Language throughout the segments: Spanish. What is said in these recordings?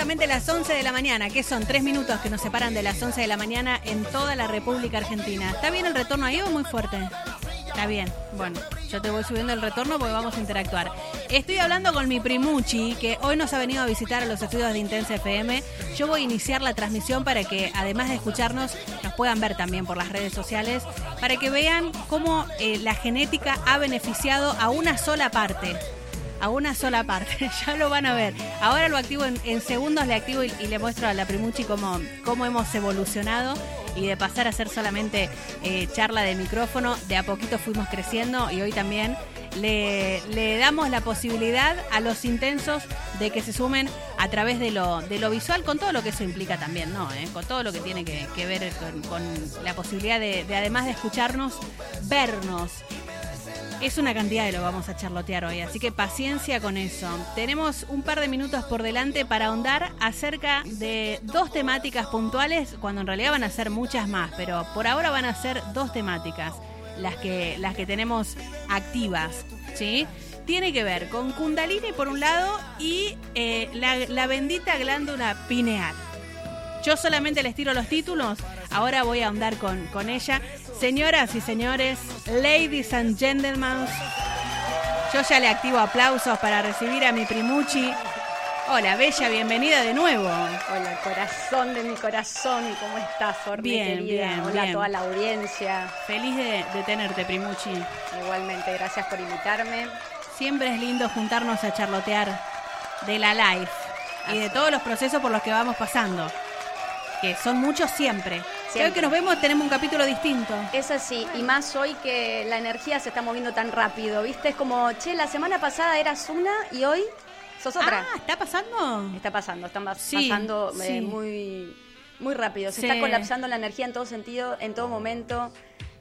exactamente las 11 de la mañana, que son 3 minutos que nos separan de las 11 de la mañana en toda la República Argentina. ¿Está bien el retorno ahí o muy fuerte? Está bien. Bueno, yo te voy subiendo el retorno porque vamos a interactuar. Estoy hablando con mi primuchi, que hoy nos ha venido a visitar a los estudios de Intensa FM. Yo voy a iniciar la transmisión para que, además de escucharnos, nos puedan ver también por las redes sociales, para que vean cómo la genética ha beneficiado a una sola parte. A una sola parte, ya lo van a ver. Ahora lo activo en segundos, le activo y le muestro a la primuchi cómo hemos evolucionado. Y de pasar a ser solamente charla de micrófono, de a poquito fuimos creciendo y hoy también le damos la posibilidad a los intensos de que se sumen a través de lo visual, con todo lo que eso implica también, ¿no? Con todo lo que tiene que ver con la posibilidad de, además de escucharnos, vernos. Es una cantidad de lo que vamos a charlotear hoy, así que paciencia con eso. Tenemos un par de minutos por delante para ahondar acerca de 2 temáticas puntuales, cuando en realidad van a ser muchas más, pero por ahora van a ser 2 temáticas las que tenemos activas, ¿sí? Tiene que ver con Kundalini por un lado y la bendita glándula pineal. Yo solamente les tiro los títulos, ahora voy a ahondar con ella. Señoras y señores, ladies and gentlemen, yo ya le activo aplausos para recibir a mi primuchi. Hola, Bella, bienvenida de nuevo. Hola, corazón de mi corazón, ¿cómo estás, Orne, bien, querida? Bien, hola bien. A toda la audiencia. Feliz de tenerte, primuchi. Igualmente, gracias por invitarme. Siempre es lindo juntarnos a charlotear de la life y de todos los procesos por los que vamos pasando, que son muchos siempre. Cada vez que nos vemos tenemos un capítulo distinto. Es así, y más hoy que la energía se está moviendo tan rápido, ¿viste? Es como, che, la semana pasada eras una y hoy sos otra. Ah, ¿está pasando? Está pasando, pasando sí. muy, muy rápido. Se está colapsando la energía en todo sentido, en todo momento.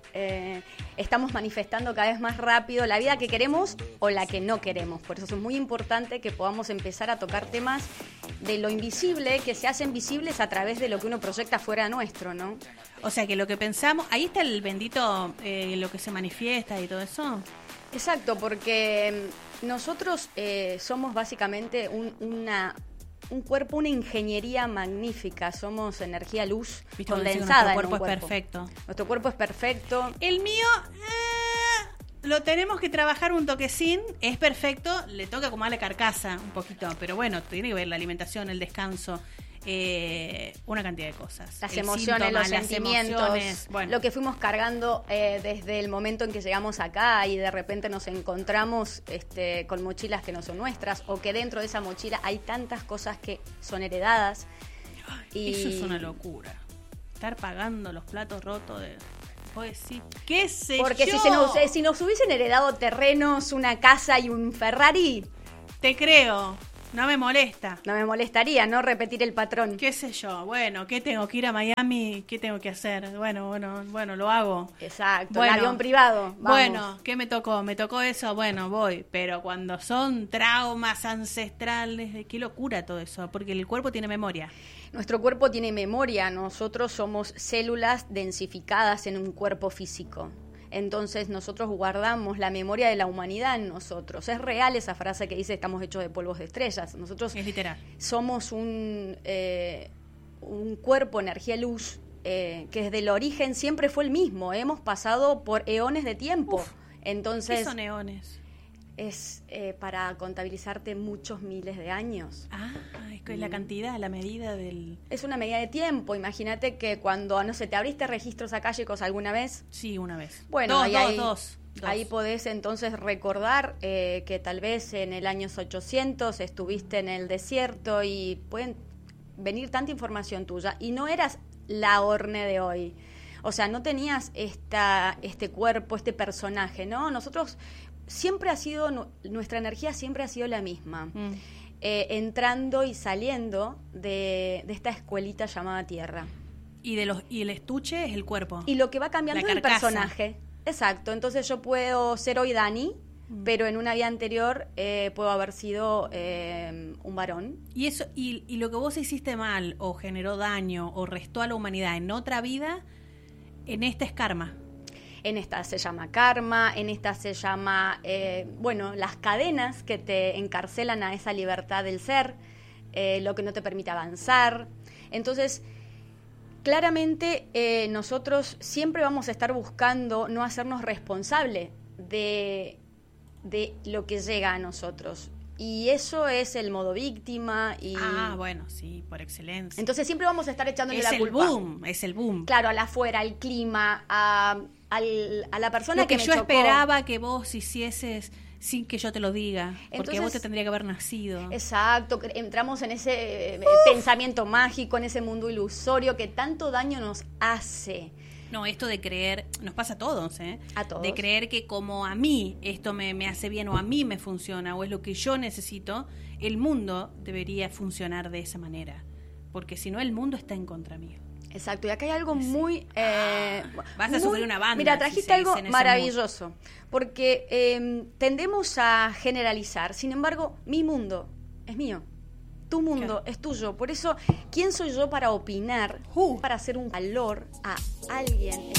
Estamos manifestando cada vez más rápido la vida que queremos o la que no queremos. Por eso es muy importante que podamos empezar a tocar temas de lo invisible, que se hacen visibles a través de lo que uno proyecta fuera nuestro, ¿no? O sea, que lo que pensamos, ahí está el bendito, lo que se manifiesta y todo eso. Exacto, porque nosotros somos básicamente un cuerpo, una ingeniería magnífica. Somos energía luz condensada. Nuestro cuerpo es perfecto. Nuestro cuerpo es perfecto. El mío lo tenemos que trabajar un toquecín. Es perfecto, le toca como a la carcasa un poquito, pero bueno, tiene que ver la alimentación, el descanso, una cantidad de cosas. Las emociones, los sentimientos, bueno. Lo que fuimos cargando desde el momento en que llegamos acá y de repente nos encontramos con mochilas que no son nuestras, o que dentro de esa mochila hay tantas cosas que son heredadas. Y eso es una locura. Estar pagando los platos rotos de... Pues sí, qué sé yo. Porque si nos hubiesen heredado terrenos, una casa y un Ferrari... Te creo. No me molesta. No me molestaría, ¿no? Repetir el patrón. ¿Qué sé yo? Bueno, ¿qué tengo que ir a Miami? ¿Qué tengo que hacer? Bueno, lo hago. Exacto, bueno, el avión privado. Vamos. Bueno, ¿qué me tocó? ¿Me tocó eso? Bueno, voy. Pero cuando son traumas ancestrales, qué locura todo eso, porque el cuerpo tiene memoria. Nuestro cuerpo tiene memoria. Nosotros somos células densificadas en un cuerpo físico. Entonces nosotros guardamos la memoria de la humanidad en nosotros. Es real esa frase que dice estamos hechos de polvos de estrellas. Nosotros es literal. Somos un cuerpo, energía luz, que desde el origen siempre fue el mismo. Hemos pasado por eones de tiempo. Entonces, ¿qué son eones? Es para contabilizarte muchos miles de años. Ah, es la cantidad, la medida del... Es una medida de tiempo. Imagínate que cuando, no sé, ¿te abriste registros acálicos alguna vez? Sí, una vez. Bueno, dos. Ahí podés entonces recordar que tal vez en el año 800 estuviste en el desierto y pueden venir tanta información tuya. Y no eras la Orne de hoy. O sea, no tenías este cuerpo, este personaje, ¿no? Nosotros... nuestra energía siempre ha sido la misma, entrando y saliendo de esta escuelita llamada Tierra. Y el estuche es el cuerpo. Y lo que va cambiando es el personaje. Exacto, entonces yo puedo ser hoy Dani, pero en una vida anterior puedo haber sido un varón. Y eso y lo que vos hiciste mal, o generó daño, o restó a la humanidad en otra vida, en esta es karma. En esta se llama karma, en esta se llama, las cadenas que te encarcelan a esa libertad del ser. lo que no te permite avanzar. Entonces, claramente nosotros siempre vamos a estar buscando no hacernos responsable de lo que llega a nosotros. Y eso es el modo víctima. Bueno, sí, por excelencia. Entonces siempre vamos a estar echándole la culpa. Es el boom. Claro, al afuera, al clima, a la persona lo que me yo chocó. esperaba que vos hicieses sin que yo te lo diga. Porque Entonces, vos te tendría que haber nacido. Exacto, entramos en ese pensamiento mágico, en ese mundo ilusorio que tanto daño nos hace. No, esto de creer, nos pasa a todos, ¿eh? A todos. De creer que como a mí esto me hace bien o a mí me funciona o es lo que yo necesito, el mundo debería funcionar de esa manera. Porque si no, el mundo está en contra mío. Exacto, y acá hay algo muy... vas a sufrir una banda. Mira, trajiste algo maravilloso, porque tendemos a generalizar. Sin embargo, mi mundo es mío. Tu mundo es tuyo. Por eso, ¿quién soy yo para opinar, para hacer un valor a alguien